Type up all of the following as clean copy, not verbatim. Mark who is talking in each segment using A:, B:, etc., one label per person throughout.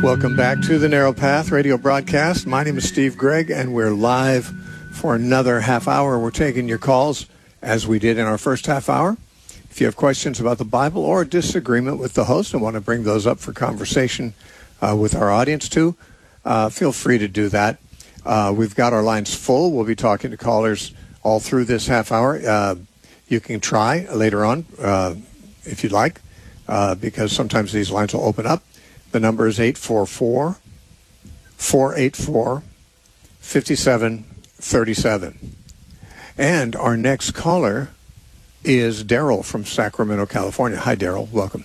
A: Welcome back to the Narrow Path radio broadcast. My name is Steve Gregg, and we're live for another half hour. We're taking your calls as we did in our first half hour. If you have questions about the Bible or a disagreement with the host and want to bring those up for conversation with our audience too, feel free to do that. We've got our lines full. We'll be talking to callers all through this half hour. You can try later on if you'd like, because sometimes these lines will open up. The number is 844-484-5737. And our next caller is Daryl from Sacramento, California. Hi, Daryl. Welcome.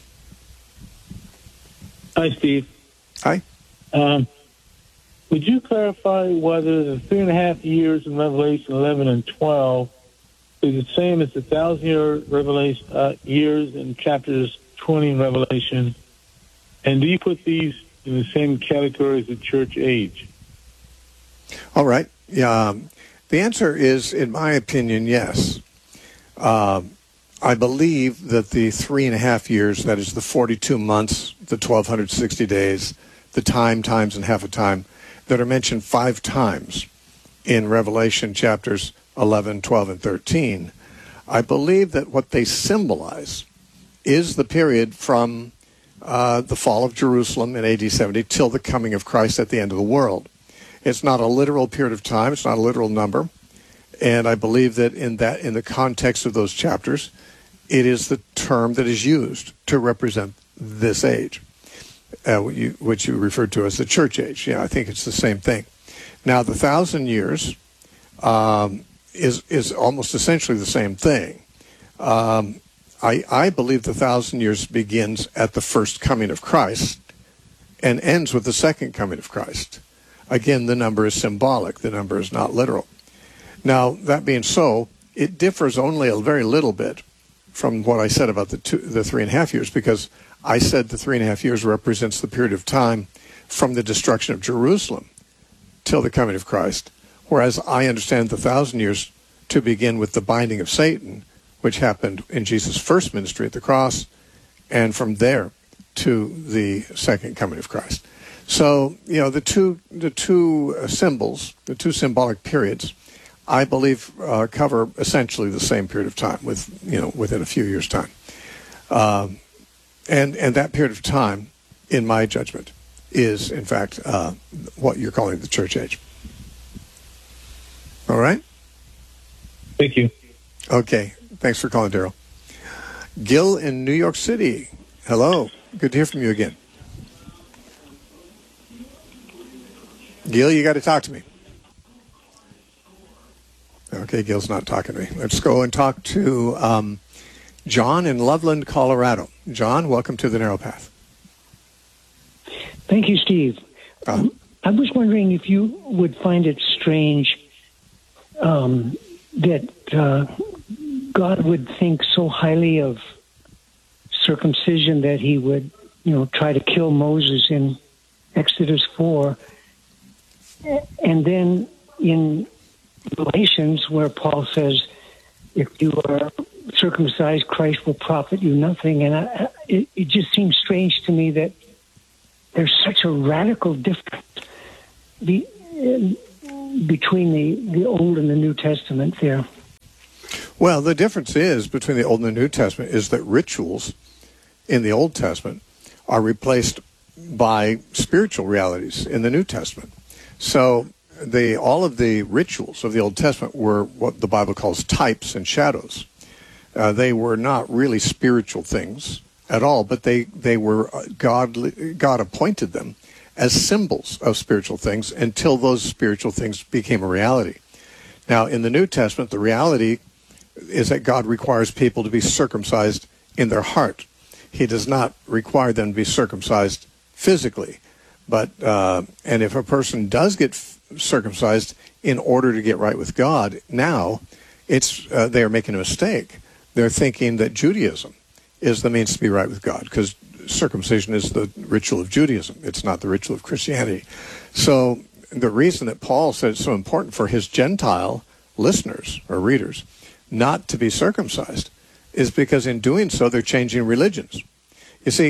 B: Hi, Steve.
A: Hi.
B: Would you clarify whether the 3.5 years in Revelation 11 and 12 is the same as the 1,000-year Revelation years in chapters 20 in Revelation? And do you put these in the same category as the church age?
A: All right. Yeah. The answer is, in my opinion, yes. I believe that the 3.5 years, that is the 42 months, the 1,260 days, the times, and half a time, that are mentioned 5 times in Revelation chapters 11, 12, and 13, I believe that what they symbolize is the period from the fall of Jerusalem in AD 70 till the coming of Christ at the end of the world. It's not a literal period of time. It's not a literal number. And I believe that in the context of those chapters, it is the term that is used to represent this age, which you referred to as the church age. Yeah, I think it's the same thing. Now, the 1,000 years is almost essentially the same thing. I believe the 1,000 years begins at the first coming of Christ and ends with the second coming of Christ. Again, the number is symbolic. The number is not literal. Now, that being so, it differs only a very little bit from what I said about the 3.5 years, because I said the 3.5 years represents the period of time from the destruction of Jerusalem till the coming of Christ, whereas I understand the 1,000 years to begin with the binding of Satan, which happened in Jesus' first ministry at the cross, and from there to the second coming of Christ. So, the two symbols, the two symbolic periods, I believe cover essentially the same period of time, within a few years' time. And that period of time, in my judgment, is, in fact, what you're calling the church age. All right?
B: Thank you.
A: Okay. Thanks for calling, Daryl. Gil in New York City. Hello. Good to hear from you again. Gil, you got to talk to me. Okay, Gil's not talking to me. Let's go and talk to John in Loveland, Colorado. John, welcome to the Narrow Path.
C: Thank you, Steve. I was wondering if you would find it strange that God would think so highly of circumcision that he would, try to kill Moses in Exodus 4. And then in Galatians, where Paul says, if you are circumcised, Christ will profit you nothing. And it just seems strange to me that there's such a radical difference between the Old and the New Testament there.
A: Well, the difference is between the Old and the New Testament is that rituals in the Old Testament are replaced by spiritual realities in the New Testament. So all of the rituals of the Old Testament were what the Bible calls types and shadows. They were not really spiritual things at all, but they were God appointed them as symbols of spiritual things until those spiritual things became a reality. Now, in the New Testament, the reality is that God requires people to be circumcised in their heart. He does not require them to be circumcised physically. But and if a person does get circumcised in order to get right with God, now they are making a mistake. They're thinking that Judaism is the means to be right with God, because circumcision is the ritual of Judaism. It's not the ritual of Christianity. So the reason that Paul said it's so important for his Gentile listeners or readers not to be circumcised is because in doing so, they're changing religions. You see,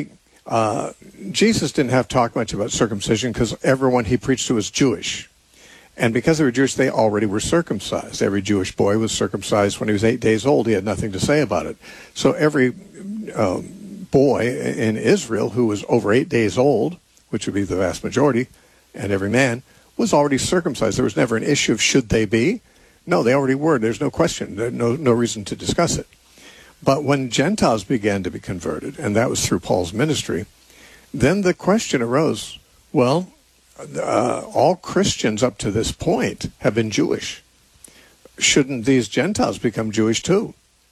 A: Jesus didn't have to talk much about circumcision because everyone he preached to was Jewish. And because they were Jewish, they already were circumcised. Every Jewish boy was circumcised when he was 8 days old. He had nothing to say about it. So every boy in Israel who was over 8 days old, which would be the vast majority, and every man, was already circumcised. There was never an issue of should they be. No, they already were. There's no question. There's no reason to discuss it. But when Gentiles began to be converted, and that was through Paul's ministry, then the question arose, well, all Christians up to this point have been Jewish. Shouldn't these Gentiles become Jewish too?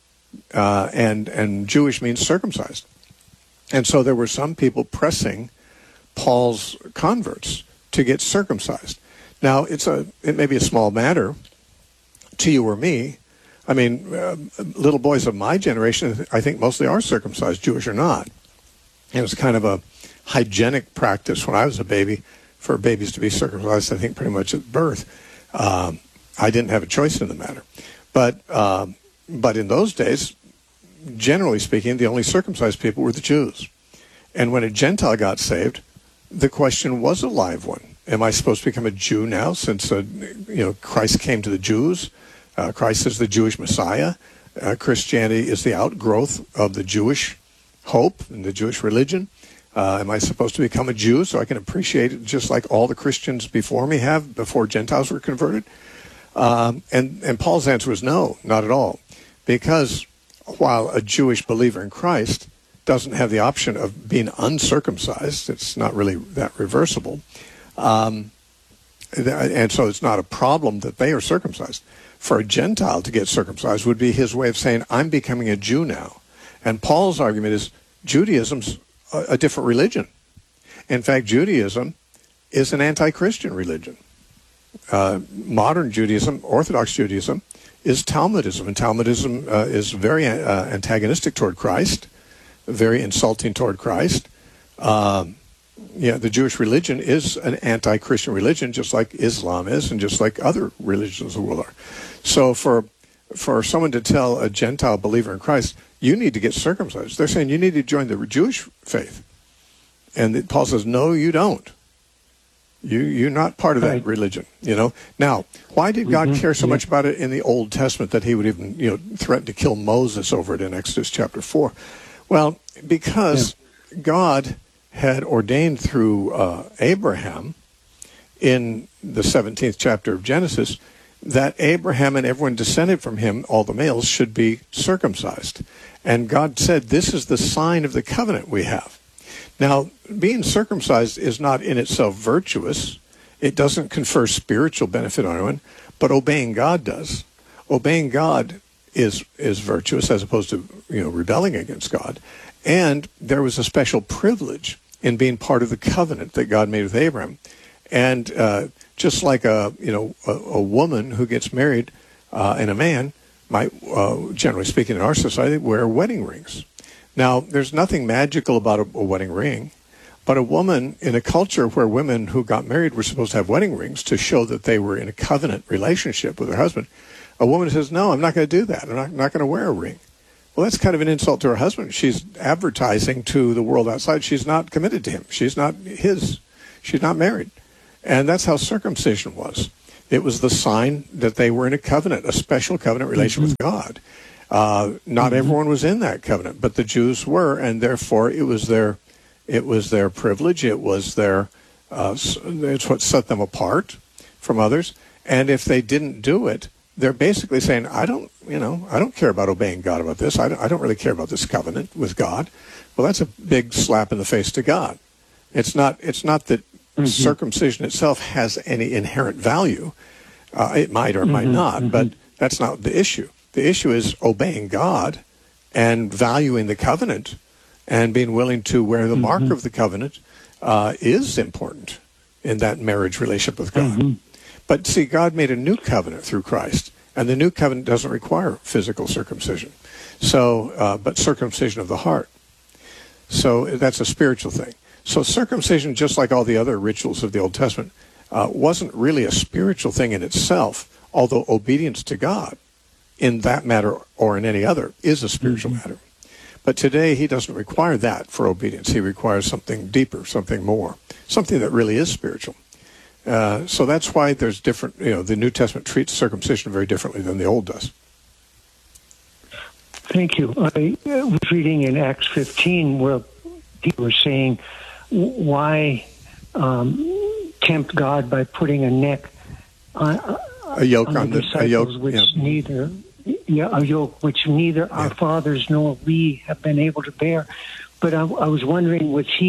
A: And Jewish means circumcised. And so there were some people pressing Paul's converts to get circumcised. Now, it may be a small matter to you or me. I mean, little boys of my generation, I think mostly are circumcised, Jewish or not. It was kind of a hygienic practice when I was a baby for babies to be circumcised, I think pretty much at birth. I didn't have a choice in the matter. But in those days, generally speaking, the only circumcised people were the Jews. And when a Gentile got saved, the question was a live one. Am I supposed to become a Jew now since Christ came to the Jews? Christ is the Jewish Messiah. Christianity is the outgrowth of the Jewish hope and the Jewish religion. Am I supposed to become a Jew so I can appreciate it just like all the Christians before me have, before Gentiles were converted? And Paul's answer was no, not at all. Because while a Jewish believer in Christ doesn't have the option of being uncircumcised, it's not really that reversible, and so it's not a problem that they are circumcised. For a Gentile to get circumcised would be his way of saying, I'm becoming a Jew now. And Paul's argument is Judaism's a different religion. In fact, Judaism is an anti-Christian religion. Modern Judaism, Orthodox Judaism, is Talmudism. And Talmudism is very antagonistic toward Christ, very insulting toward Christ. The Jewish religion is an anti-Christian religion, just like Islam is, and just like other religions of the world are. So for someone to tell a Gentile believer in Christ, you need to get circumcised, they're saying you need to join the Jewish faith. And Paul says, no, you don't. You're not part of that religion, Now, why did God care so much about it in the Old Testament that he would even, threaten to kill Moses over it in Exodus chapter 4? Well, because God had ordained through Abraham in the 17th chapter of Genesis that Abraham and everyone descended from him, all the males, should be circumcised. And God said, this is the sign of the covenant we have. Now, being circumcised is not in itself virtuous. It doesn't confer spiritual benefit on anyone, but obeying God does. Obeying God is virtuous as opposed to, rebelling against God. And there was a special privilege in being part of the covenant that God made with Abraham. And just like a woman who gets married and a man might, generally speaking in our society, wear wedding rings. Now, there's nothing magical about a wedding ring, but a woman in a culture where women who got married were supposed to have wedding rings to show that they were in a covenant relationship with their husband, a woman says, no, I'm not going to do that. I'm not going to wear a ring. Well, that's kind of an insult to her husband. She's advertising to the world outside she's not committed to him. She's not his. She's not married. And that's how circumcision was. It was the sign that they were in a covenant, a special covenant relation with God. Not everyone was in that covenant, but the Jews were, and therefore it was their privilege. It was it's what set them apart from others. And if they didn't do it, they're basically saying, I don't care about obeying God about this. I don't really care about this covenant with God. Well, that's a big slap in the face to God. It's not that circumcision itself has any inherent value. It might or might not, but that's not the issue. The issue is obeying God and valuing the covenant and being willing to wear the mark of the covenant is important in that marriage relationship with God. But see, God made a new covenant through Christ, and the new covenant doesn't require physical circumcision. So, but circumcision of the heart. So that's a spiritual thing. So circumcision, just like all the other rituals of the Old Testament, wasn't really a spiritual thing in itself, although obedience to God in that matter or in any other is a spiritual matter. But today he doesn't require that for obedience. He requires something deeper, something more, something that really is spiritual. So that's why there's different, the New Testament treats circumcision very differently than the Old does.
C: Thank you. I was reading in Acts 15 where people were saying, why tempt God by putting a neck on
A: a yoke on
C: the
A: the
C: disciples, a yoke which neither our fathers nor we have been able to bear. But I was wondering,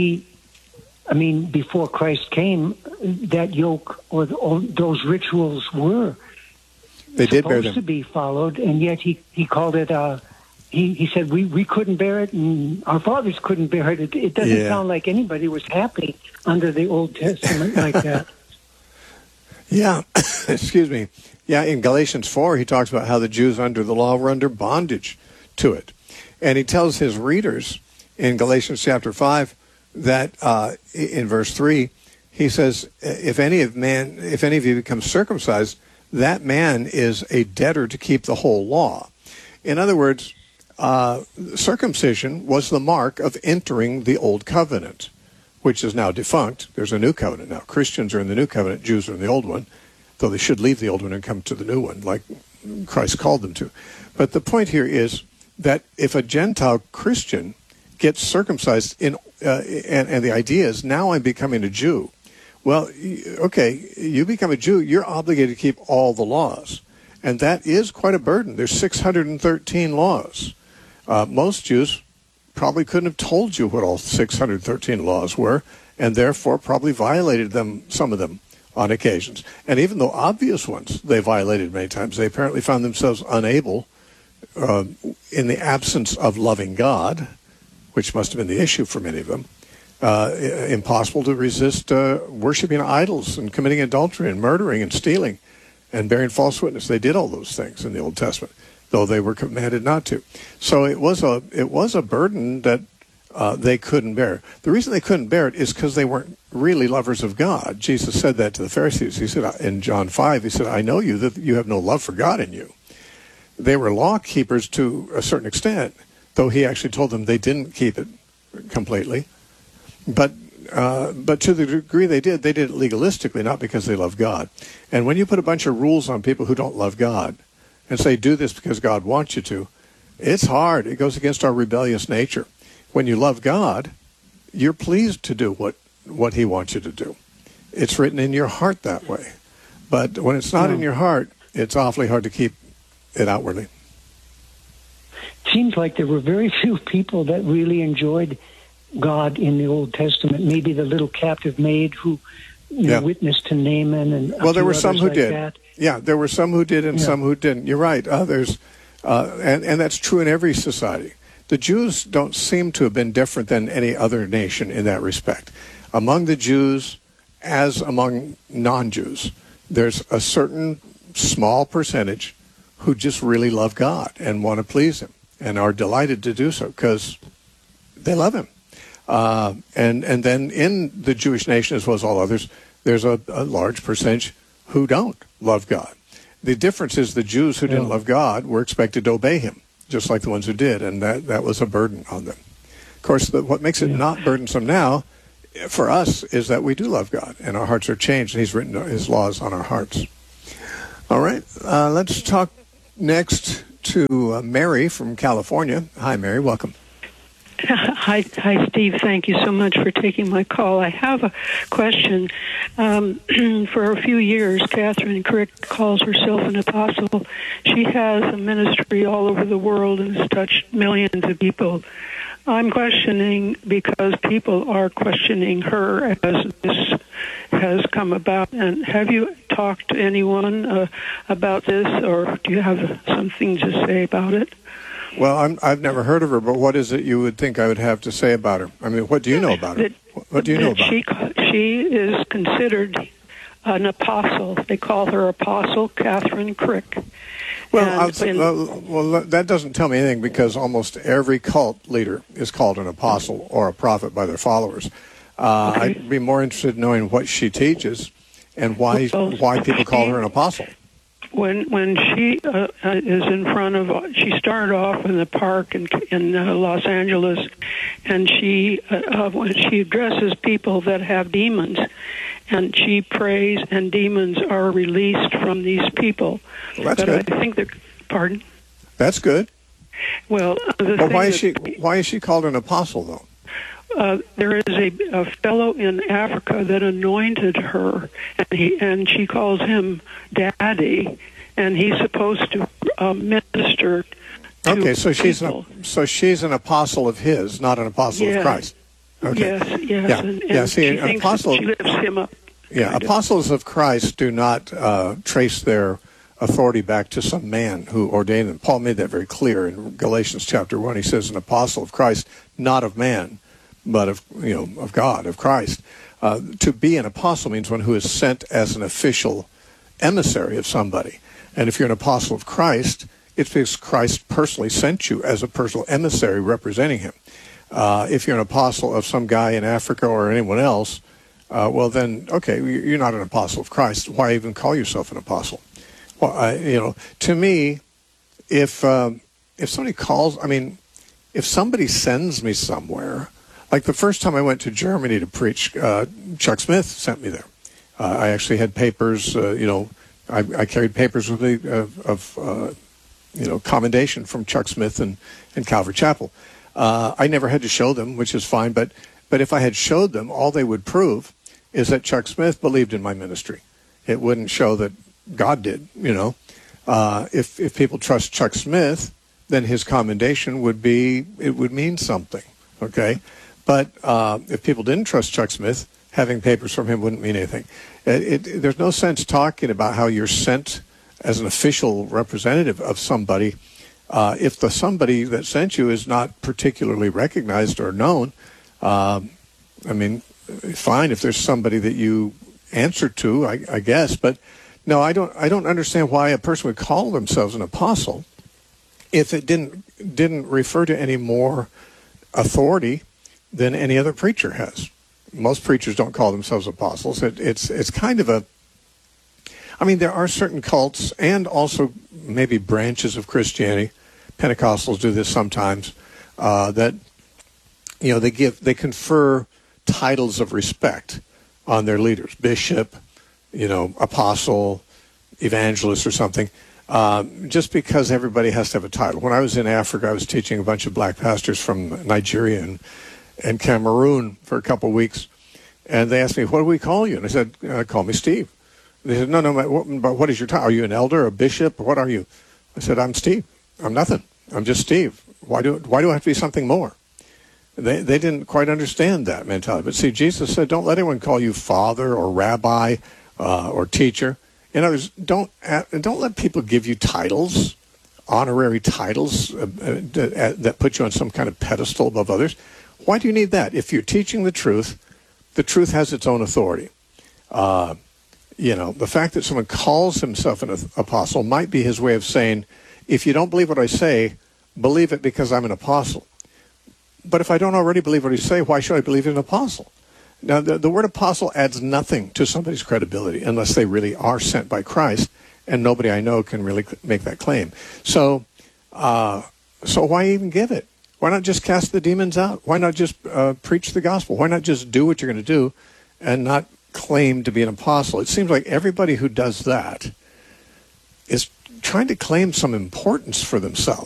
C: before Christ came, that yoke or those rituals were supposed to be followed, and yet he called it. He said we couldn't bear it, and our fathers couldn't bear it. It doesn't sound like anybody was happy under the Old Testament like that.
A: Yeah, excuse me. Yeah, in Galatians 4, he talks about how the Jews under the law were under bondage to it. And he tells his readers in Galatians chapter 5 that in verse 3, he says, if any of you become circumcised, that man is a debtor to keep the whole law. In other words, circumcision was the mark of entering the old covenant, which is now defunct. There's a new covenant now. Christians are in the new covenant, Jews are in the old one, though they should leave the old one and come to the new one, like Christ called them to. But the point here is that if a Gentile Christian gets circumcised, and the idea is, now I'm becoming a Jew. Well, okay, you become a Jew, you're obligated to keep all the laws. And that is quite a burden. There's 613 laws. Most Jews probably couldn't have told you what all 613 laws were, and therefore probably violated them, some of them, on occasions. And even though obvious ones they violated many times, they apparently found themselves unable, in the absence of loving God, which must have been the issue for many of them, impossible to resist worshiping idols and committing adultery and murdering and stealing and bearing false witness. They did all those things in the Old Testament, though they were commanded not to. So it was a burden that they couldn't bear. The reason they couldn't bear it is because they weren't really lovers of God. Jesus said that to the Pharisees. He said in John 5, he said, I know you, that you have no love for God in you. They were law keepers to a certain extent, though he actually told them they didn't keep it completely. But to the degree they did it legalistically, not because they love God. And when you put a bunch of rules on people who don't love God and say, do this because God wants you to, it's hard. It goes against our rebellious nature. When you love God, you're pleased to do what he wants you to do. It's written in your heart that way. But when it's not in your heart, it's awfully hard to keep it outwardly.
C: Seems like there were very few people that really enjoyed God in the Old Testament. Maybe the little captive maid who witnessed to Naaman, and
A: there were some who did.
C: That.
A: Yeah, there were some who did and some who didn't. You're right. Others, and that's true in every society. The Jews don't seem to have been different than any other nation in that respect. Among the Jews, as among non-Jews, there's a certain small percentage who just really love God and want to please him and are delighted to do so because they love him. And then in the Jewish nation, as well as all others, there's a large percentage who don't love God. The difference is the Jews who didn't love God were expected to obey him, just like the ones who did, and that was a burden on them. Of course, what makes it not burdensome now for us is that we do love God, and our hearts are changed, and he's written his laws on our hearts. All right, let's talk next to Mary from California. Hi, Mary. Welcome.
D: Hi, Steve. Thank you so much for taking my call. I have a question. For a few years, Catherine Crick calls herself an apostle. She has a ministry all over the world and has touched millions of people. I'm questioning because people are questioning her as this has come about. And have you talked to anyone about this, or do you have something to say about it?
A: Well, I've never heard of her, but what is it you would think I would have to say about her? I mean, what do you know about her? What do you know about her?
D: She is considered an apostle. They call her Apostle Catherine Crick.
A: Well, that doesn't tell me anything because almost every cult leader is called an apostle or a prophet by their followers. I'd be more interested in knowing what she teaches and why people call her an apostle.
D: when she is in front of, she started off in the park in Los Angeles, and she when she addresses people that have demons, and she prays, and demons are released from these people.
A: Well, that's
D: but
A: good.
D: I think that, pardon?
A: That's good.
D: Well, the
A: But
D: thing
A: why is she called an apostle, though?
D: there is a fellow in Africa that anointed her, and she calls him Daddy, and he's supposed to minister to
A: Okay, so
D: people.
A: she's an apostle of his, not an apostle of Christ. Okay.
D: Yes.
A: Yeah.
D: And
A: See,
D: she
A: an
D: thinks
A: apostle.
D: that she lifts him up.
A: Yeah,
D: kind of.
A: apostles of Christ do not trace their authority back to some man who ordained them. Paul made that very clear in Galatians chapter 1. He says, an apostle of Christ, not of man, but of God, of Christ. To be an apostle means one who is sent as an official emissary of somebody. And if you're an apostle of Christ, it's because Christ personally sent you as a personal emissary representing him. If you're an apostle of some guy in Africa or anyone else, well then, okay, you're not an apostle of Christ. Why even call yourself an apostle? Well, to me, if somebody calls, if somebody sends me somewhere, like the first time I went to Germany to preach, Chuck Smith sent me there. I actually had papers, I carried papers with me of commendation from Chuck Smith and Calvary Chapel. I never had to show them, which is fine, but if I had showed them, all they would prove is that Chuck Smith believed in my ministry. It wouldn't show that God did, If people trust Chuck Smith, then his commendation would mean something, okay? But if people didn't trust Chuck Smith, having papers from him wouldn't mean anything. There's no sense talking about how you're sent as an official representative of somebody if the somebody that sent you is not particularly recognized or known. Fine if there's somebody that you answer to, I guess, but no, I don't understand why a person would call themselves an apostle if it didn't refer to any more authority than any other preacher has. Most preachers don't call themselves apostles. It's kind of there are certain cults and also maybe branches of Christianity. Pentecostals do this sometimes. That they confer titles of respect on their leaders, bishop, apostle, evangelist, or something. Just because everybody has to have a title. When I was in Africa, I was teaching a bunch of black pastors from Nigeria and Cameroon for a couple of weeks, and they asked me, "What do we call you?" And I said, "Call me Steve." They said, "No, but what is your title? Are you an elder, a bishop? What are you?" I said, "I'm Steve. I'm nothing. I'm just Steve. Why do I have to be something more?" They didn't quite understand that mentality. But see, Jesus said, "Don't let anyone call you father or rabbi or teacher." In other words, don't let people give you titles, honorary titles that put you on some kind of pedestal above others. Why do you need that? If you're teaching the truth has its own authority. The fact that someone calls himself an apostle might be his way of saying, if you don't believe what I say, believe it because I'm an apostle. But if I don't already believe what I say, why should I believe in an apostle? Now, the word apostle adds nothing to somebody's credibility unless they really are sent by Christ, and nobody I know can really make that claim. So why even give it? Why not just cast the demons out? Why not just preach the gospel? Why not just do what you're going to do and not claim to be an apostle? It seems like everybody who does that is trying to claim some importance for themselves.